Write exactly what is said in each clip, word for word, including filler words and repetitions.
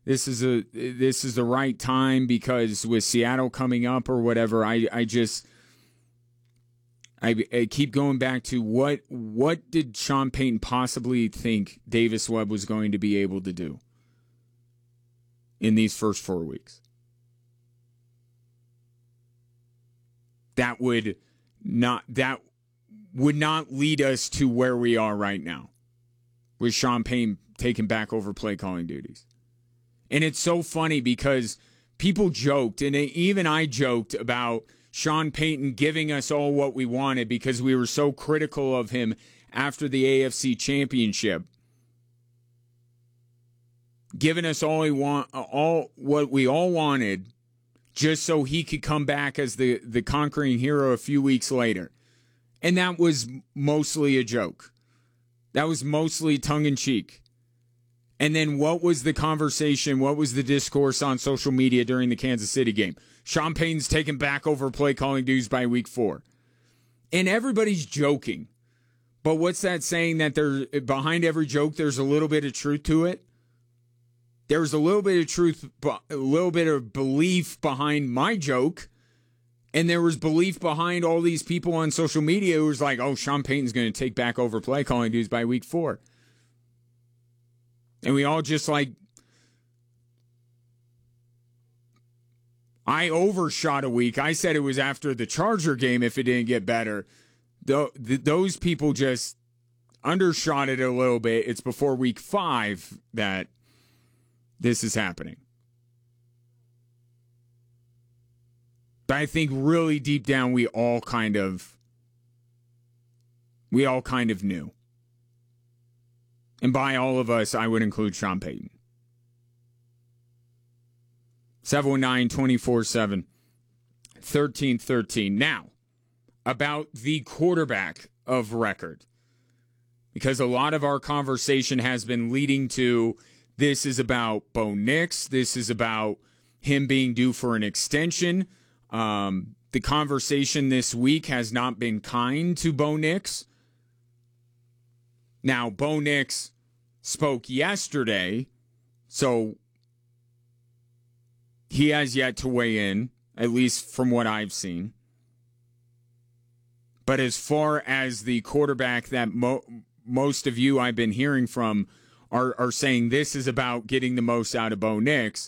this is a this is the right time because with Seattle coming up or whatever, I I just I, I keep going back to what what did Sean Payton possibly think Davis Webb was going to be able to do in these first four weeks? That would not that would not lead us to where we are right now, with Sean Payton taking back over play calling duties. And it's so funny because people joked, and even I joked about Sean Payton giving us all what we wanted because we were so critical of him after the A F C Championship. Giving us all he want, all what we all wanted, just so he could come back as the, the conquering hero a few weeks later. And that was mostly a joke. That was mostly tongue-in-cheek. And then what was the conversation, what was the discourse on social media during the Kansas City game? Sean Payton's taken back over play calling duties by week four. And everybody's joking. But what's that saying that there behind every joke there's a little bit of truth to it? There's a little bit of truth, a little bit of belief behind my joke. And there was belief behind all these people on social media who was like, oh, Sean Payton's going to take back over play calling duties by week four. And we all just like, I overshot a week. I said it was after the Charger game if it didn't get better. Th- those people just undershot it a little bit. It's before week five that this is happening. But I think really deep down we all kind of we all kind of knew. And by all of us, I would include Sean Payton. seven one nine, two four seven, one three one three. Now, about the quarterback of record. Because a lot of our conversation has been leading to this is about Bo Nix. This is about him being due for an extension. Um, the conversation this week has not been kind to Bo Nix. Now, Bo Nix spoke yesterday, so he has yet to weigh in, at least from what I've seen. But as far as the quarterback that mo- most of you I've been hearing from are, are saying this is about getting the most out of Bo Nix,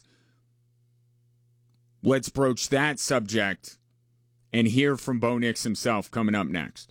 let's broach that subject and hear from Bo Nix himself coming up next.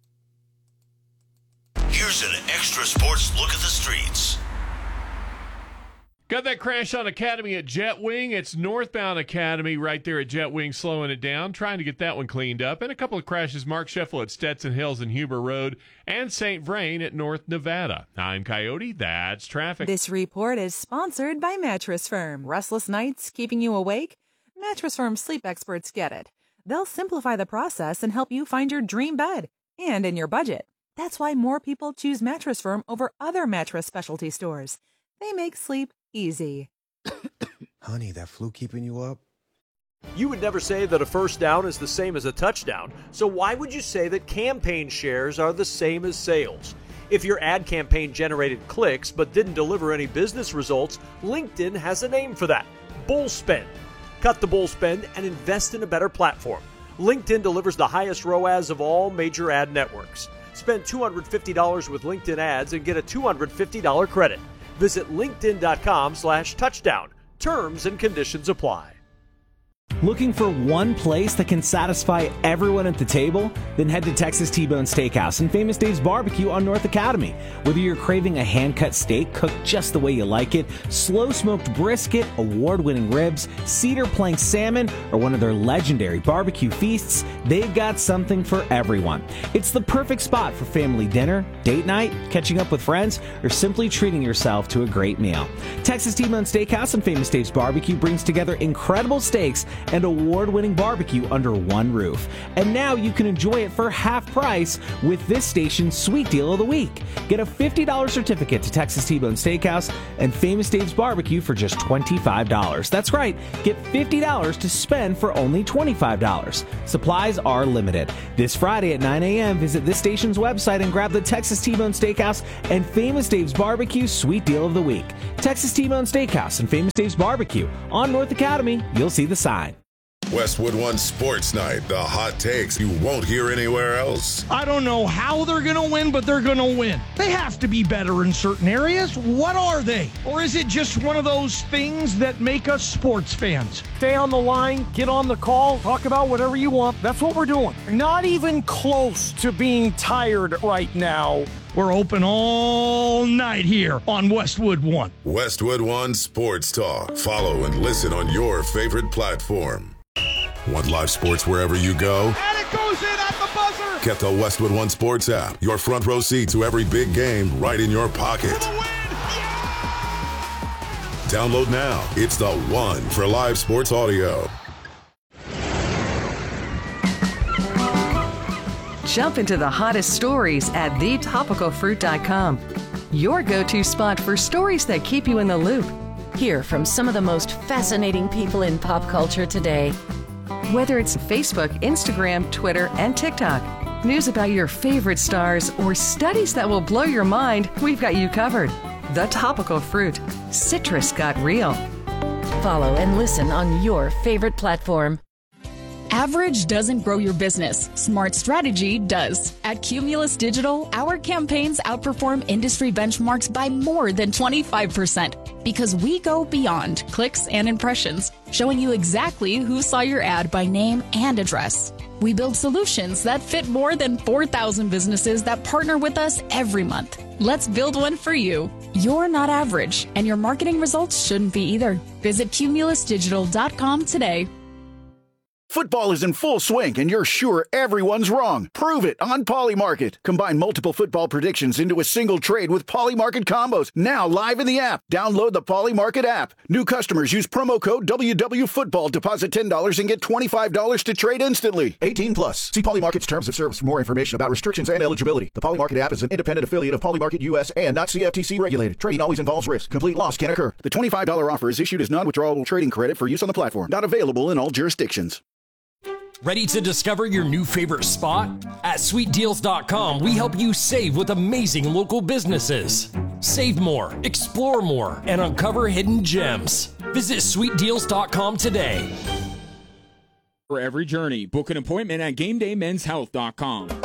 Here's an extra sports look at the streets. Got that crash on Academy at Jetwing. It's northbound Academy right there at Jetwing, slowing it down, trying to get that one cleaned up. And a couple of crashes, Mark Scheffel at Stetson Hills and Huber Road, and Saint Vrain at North Nevada. I'm Coyote. That's traffic. This report is sponsored by Mattress Firm. Restless nights keeping you awake? Mattress Firm sleep experts get it. They'll simplify the process and help you find your dream bed, and in your budget. That's why more people choose Mattress Firm over other mattress specialty stores. They make sleep easy. Honey, that flu keeping you up? You would never say that a first down is the same as a touchdown, so why would you say that campaign shares are the same as sales? If your ad campaign generated clicks but didn't deliver any business results, LinkedIn has a name for that: bull spend. Cut the bull spend and invest in a better platform. LinkedIn delivers the highest R O A S of all major ad networks. Spend two hundred fifty dollars with LinkedIn ads and get a two hundred fifty dollars credit. Visit linkedin.com slash touchdown. Terms and conditions apply. Looking for one place that can satisfy everyone at the table? Then head to Texas T-Bone Steakhouse and Famous Dave's Barbecue on North Academy. Whether you're craving a hand-cut steak cooked just the way you like it, slow-smoked brisket, award-winning ribs, cedar plank salmon, or one of their legendary barbecue feasts, they've got something for everyone. It's the perfect spot for family dinner, date night, catching up with friends, or simply treating yourself to a great meal. Texas T-Bone Steakhouse and Famous Dave's Barbecue brings together incredible steaks and award-winning barbecue under one roof. And now you can enjoy it for half price with this station's Sweet Deal of the Week. Get a fifty dollars certificate to Texas T-Bone Steakhouse and Famous Dave's Barbecue for just twenty-five dollars. That's right, get fifty dollars to spend for only twenty-five dollars. Supplies are limited. This Friday at nine a.m., visit this station's website and grab the Texas T-Bone Steakhouse and Famous Dave's Barbecue Sweet Deal of the Week. Texas T-Bone Steakhouse and Famous Dave's Barbecue on North Academy. You'll see the sign. Westwood One Sports Night, the hot takes you won't hear anywhere else. I don't know how they're going to win, but they're going to win. They have to be better in certain areas. What are they? Or is it just one of those things that make us sports fans? Stay on the line, get on the call, talk about whatever you want. That's what we're doing. Not even close to being tired right now. We're open all night here on Westwood One. Westwood One Sports Talk. Follow and listen on your favorite platform. Want live sports wherever you go? And it goes in at the buzzer! Get the Westwood One Sports app. Your front row seat to every big game right in your pocket. For the win! Yeah! Download now. It's the one for live sports audio. Jump into the hottest stories at the topical fruit dot com. Your go-to spot for stories that keep you in the loop. Hear from some of the most fascinating people in pop culture today. Whether it's Facebook, Instagram, Twitter, and TikTok, news about your favorite stars, or studies that will blow your mind, we've got you covered. The Topical Fruit. Citrus got real. Follow and listen on your favorite platform. Average doesn't grow your business. Smart strategy does. At Cumulus Digital, our campaigns outperform industry benchmarks by more than twenty-five percent because we go beyond clicks and impressions, showing you exactly who saw your ad by name and address. We build solutions that fit more than four thousand businesses that partner with us every month. Let's build one for you. You're not average, and your marketing results shouldn't be either. Visit cumulus digital dot com today. Football is in full swing, and you're sure everyone's wrong. Prove it on Polymarket. Combine multiple football predictions into a single trade with Polymarket combos. Now live in the app. Download the Polymarket app. New customers use promo code W W Football. Deposit ten dollars and get twenty-five dollars to trade instantly. eighteen plus. See Polymarket's terms of service for more information about restrictions and eligibility. The Polymarket app is an independent affiliate of Polymarket U S and not C F T C regulated. Trading always involves risk. Complete loss can occur. The twenty-five dollars offer is issued as non-withdrawable trading credit for use on the platform. Not available in all jurisdictions. Ready to discover your new favorite spot? At sweet deals dot com, we help you save with amazing local businesses. Save more, explore more, and uncover hidden gems. Visit sweet deals dot com today. For every journey, book an appointment at game day men's health dot com.